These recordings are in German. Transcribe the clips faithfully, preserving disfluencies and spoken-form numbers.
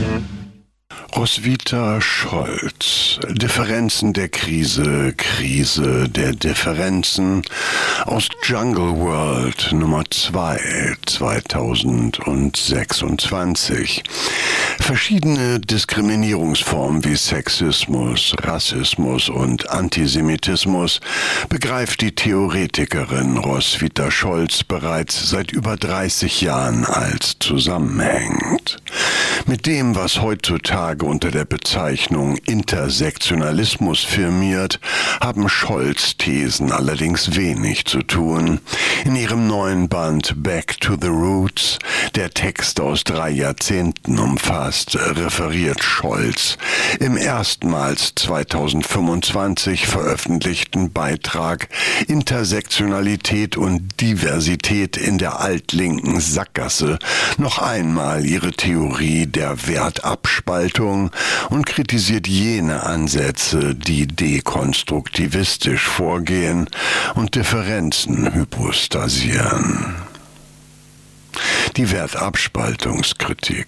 Roswitha Scholz, Differenzen der Krise, Krise der Differenzen aus Jungle World Nummer zwei, zweitausendsechsundzwanzig. Verschiedene Diskriminierungsformen wie Sexismus, Rassismus und Antisemitismus begreift die Theoretikerin Roswitha Scholz bereits seit über dreißig Jahren als zusammenhängend. Mit dem, was heutzutage unter der Bezeichnung Intersektionalismus firmiert, haben Scholz' Thesen allerdings wenig zu tun. In ihrem neuen Band Back to the Roots, der Texte aus drei Jahrzehnten umfasst, referiert Scholz im erstmals zweitausendfünfundzwanzig veröffentlichten Beitrag Intersektionalität und Diversität in der altlinken Sackgasse noch einmal ihre Theorie der Wertabspaltung und kritisiert jene Ansätze, die dekonstruktivistisch vorgehen und Differenzen hypostasieren. Die Wertabspaltungskritik.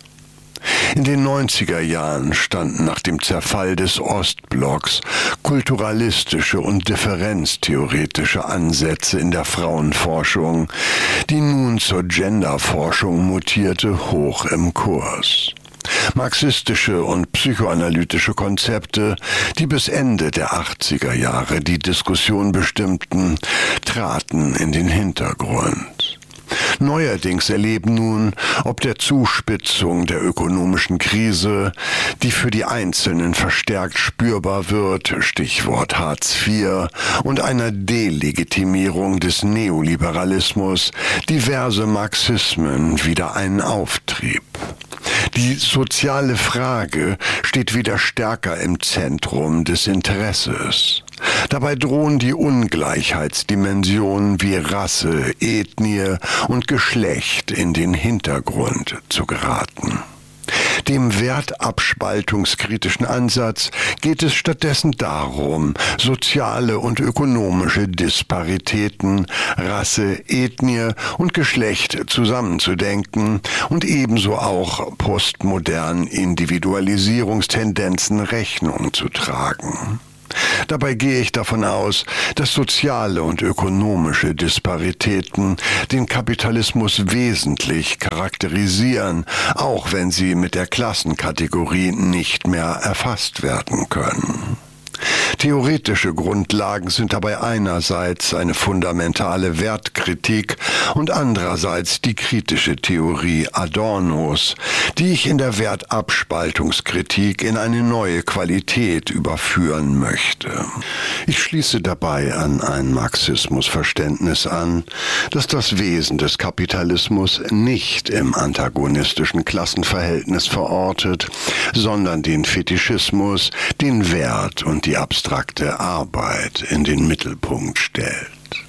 In den neunziger Jahren standen nach dem Zerfall des Ostblocks kulturalistische und differenztheoretische Ansätze in der Frauenforschung, die nun zur Genderforschung mutierte, hoch im Kurs. Marxistische und psychoanalytische Konzepte, die bis Ende der achtziger Jahre die Diskussion bestimmten, traten in den Hintergrund. Neuerdings erleben nun, ob der Zuspitzung der ökonomischen Krise, die für die Einzelnen verstärkt spürbar wird, Stichwort Hartz vier, und einer Delegitimierung des Neoliberalismus, diverse Marxismen wieder einen Auftrieb. Die soziale Frage steht wieder stärker im Zentrum des Interesses. Dabei drohen die Ungleichheitsdimensionen wie Rasse, Ethnie und Geschlecht in den Hintergrund zu geraten. Dem wertabspaltungskritischen Ansatz geht es stattdessen darum, soziale und ökonomische Disparitäten, Rasse, Ethnie und Geschlecht zusammenzudenken und ebenso auch postmodernen Individualisierungstendenzen Rechnung zu tragen. Dabei gehe ich davon aus, dass soziale und ökonomische Disparitäten den Kapitalismus wesentlich charakterisieren, auch wenn sie mit der Klassenkategorie nicht mehr erfasst werden können. Theoretische Grundlagen sind dabei einerseits eine fundamentale Wertkritik und andererseits die kritische Theorie Adornos, die ich in der Wertabspaltungskritik in eine neue Qualität überführen möchte. Ich schließe dabei an ein Marxismusverständnis an, das das Wesen des Kapitalismus nicht im antagonistischen Klassenverhältnis verortet, sondern den Fetischismus, den Wert und die abstrakte Arbeit in den Mittelpunkt stellt.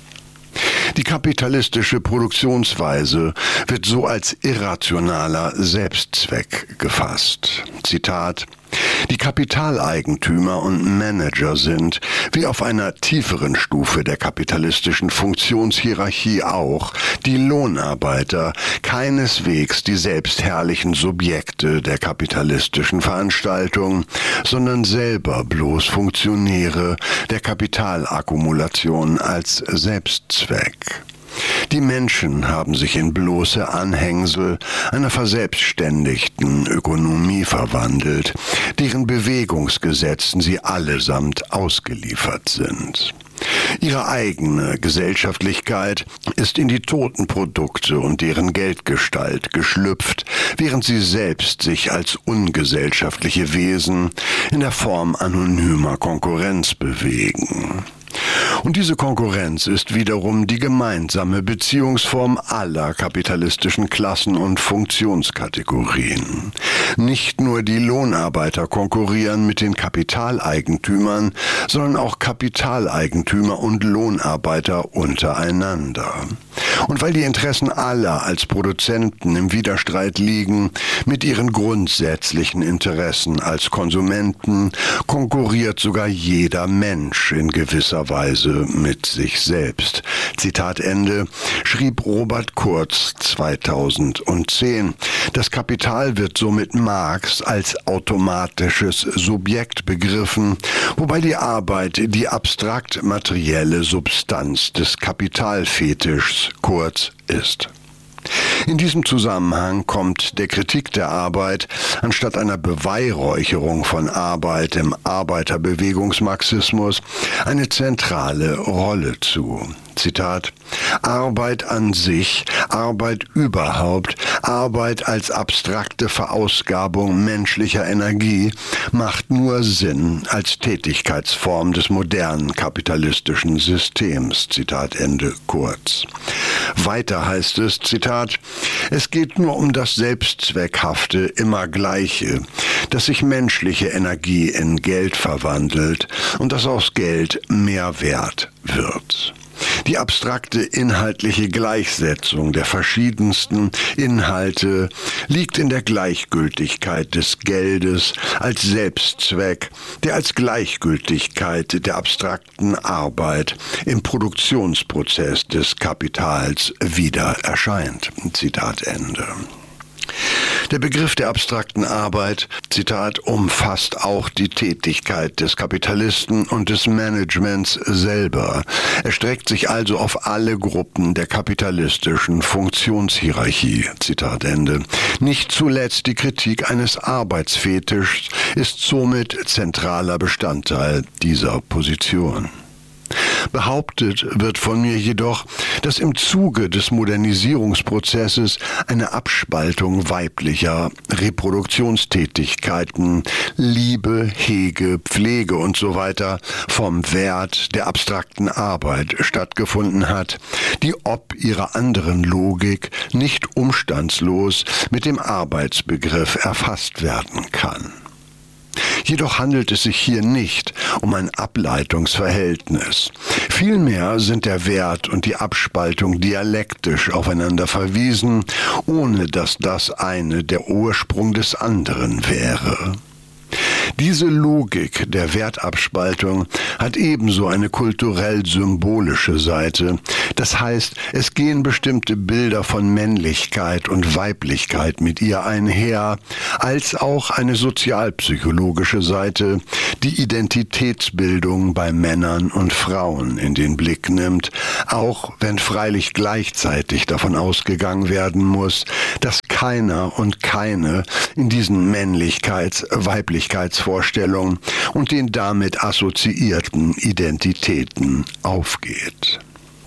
Die kapitalistische Produktionsweise wird so als irrationaler Selbstzweck gefasst. Zitat: Die Kapitaleigentümer und Manager sind, wie auf einer tieferen Stufe der kapitalistischen Funktionshierarchie auch, die Lohnarbeiter, keineswegs die selbstherrlichen Subjekte der kapitalistischen Veranstaltung, sondern selber bloß Funktionäre der Kapitalakkumulation als Selbstzweck. Die Menschen haben sich in bloße Anhängsel einer verselbstständigten Ökonomie verwandelt, deren Bewegungsgesetzen sie allesamt ausgeliefert sind. Ihre eigene Gesellschaftlichkeit ist in die toten Produkte und deren Geldgestalt geschlüpft, während sie selbst sich als ungesellschaftliche Wesen in der Form anonymer Konkurrenz bewegen. Und diese Konkurrenz ist wiederum die gemeinsame Beziehungsform aller kapitalistischen Klassen und Funktionskategorien. Nicht nur die Lohnarbeiter konkurrieren mit den Kapitaleigentümern, sondern auch Kapitaleigentümer und Lohnarbeiter untereinander. Und weil die Interessen aller als Produzenten im Widerstreit liegen mit ihren grundsätzlichen Interessen als Konsumenten, konkurriert sogar jeder Mensch in gewisser Weise mit sich selbst. Zitat Ende, schrieb Robert Kurz zweitausendzehn. Das Kapital wird somit Marx als automatisches Subjekt begriffen, wobei die Arbeit die abstrakt materielle Substanz des Kapitalfetischs Kurz ist. In diesem Zusammenhang kommt der Kritik der Arbeit anstatt einer Beweihräucherung von Arbeit im Arbeiterbewegungsmarxismus eine zentrale Rolle zu. Zitat, Arbeit an sich, Arbeit überhaupt, Arbeit als abstrakte Verausgabung menschlicher Energie macht nur Sinn als Tätigkeitsform des modernen kapitalistischen Systems. Zitat Ende Kurz. Weiter heißt es, Zitat, es geht nur um das Selbstzweckhafte, immer Gleiche, dass sich menschliche Energie in Geld verwandelt und dass aus Geld mehr Wert wird. Die abstrakte inhaltliche Gleichsetzung der verschiedensten Inhalte liegt in der Gleichgültigkeit des Geldes als Selbstzweck, der als Gleichgültigkeit der abstrakten Arbeit im Produktionsprozess des Kapitals wieder erscheint. Zitat Ende. Der Begriff der abstrakten Arbeit, Zitat, umfasst auch die Tätigkeit des Kapitalisten und des Managements selber. Er streckt sich also auf alle Gruppen der kapitalistischen Funktionshierarchie, Zitat Ende. Nicht zuletzt die Kritik eines Arbeitsfetischs ist somit zentraler Bestandteil dieser Position. Behauptet wird von mir jedoch, dass im Zuge des Modernisierungsprozesses eine Abspaltung weiblicher Reproduktionstätigkeiten, Liebe, Hege, Pflege und so weiter vom Wert der abstrakten Arbeit stattgefunden hat, die ob ihrer anderen Logik nicht umstandslos mit dem Arbeitsbegriff erfasst werden kann. Jedoch handelt es sich hier nicht um ein Ableitungsverhältnis. Vielmehr sind der Wert und die Abspaltung dialektisch aufeinander verwiesen, ohne dass das eine der Ursprung des anderen wäre. Diese Logik der Wertabspaltung hat ebenso eine kulturell-symbolische Seite. Das heißt, es gehen bestimmte Bilder von Männlichkeit und Weiblichkeit mit ihr einher, als auch eine sozialpsychologische Seite, die Identitätsbildung bei Männern und Frauen in den Blick nimmt, auch wenn freilich gleichzeitig davon ausgegangen werden muss, dass keiner und keine in diesen Männlichkeits-Weiblichkeitsvorstellungen und den damit assoziierten Identitäten aufgeht.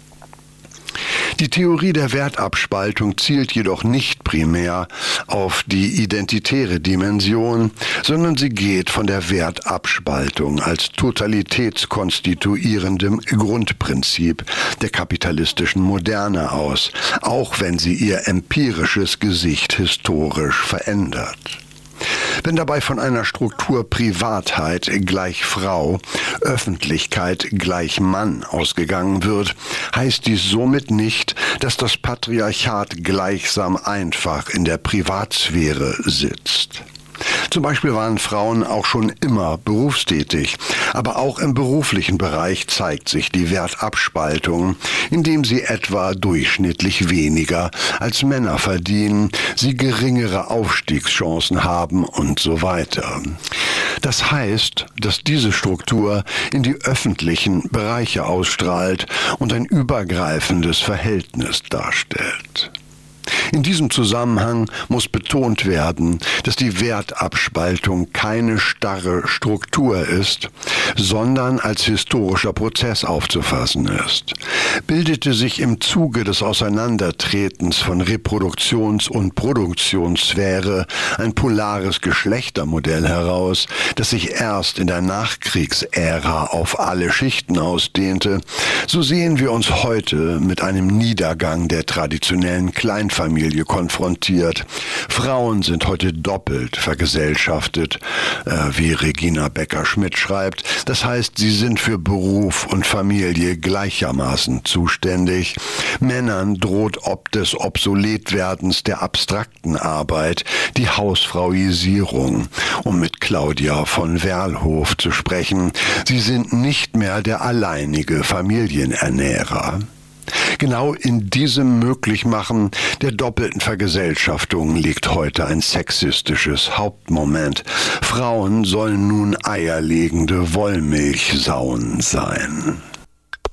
Die Theorie der Wertabspaltung zielt jedoch nicht primär auf die identitäre Dimension, sondern sie geht von der Wertabspaltung als totalitätskonstituierendem Grundprinzip der kapitalistischen Moderne aus, auch wenn sie ihr empirisches Gesicht historisch verändert. Wenn dabei von einer Struktur Privatheit gleich Frau, Öffentlichkeit gleich Mann ausgegangen wird, heißt dies somit nicht, dass das Patriarchat gleichsam einfach in der Privatsphäre sitzt. Zum Beispiel waren Frauen auch schon immer berufstätig, aber auch im beruflichen Bereich zeigt sich die Wertabspaltung, indem sie etwa durchschnittlich weniger als Männer verdienen, sie geringere Aufstiegschancen haben und so weiter. Das heißt, dass diese Struktur in die öffentlichen Bereiche ausstrahlt und ein übergreifendes Verhältnis darstellt. In diesem Zusammenhang muss betont werden, dass die Wertabspaltung keine starre Struktur ist, sondern als historischer Prozess aufzufassen ist. Bildete sich im Zuge des Auseinandertretens von Reproduktions- und Produktionssphäre ein polares Geschlechtermodell heraus, das sich erst in der Nachkriegsära auf alle Schichten ausdehnte, so sehen wir uns heute mit einem Niedergang der traditionellen Kleinfamilie konfrontiert. Frauen sind heute doppelt vergesellschaftet, äh, wie Regina Becker-Schmidt schreibt. Das heißt, sie sind für Beruf und Familie gleichermaßen zuständig. Männern droht ob des Obsoletwerdens der abstrakten Arbeit die Hausfrauisierung, um mit Claudia von Werlhof zu sprechen. Sie sind nicht mehr der alleinige Familienernährer. Genau in diesem Möglichmachen der doppelten Vergesellschaftung liegt heute ein sexistisches Hauptmoment. Frauen sollen nun eierlegende Wollmilchsauen sein.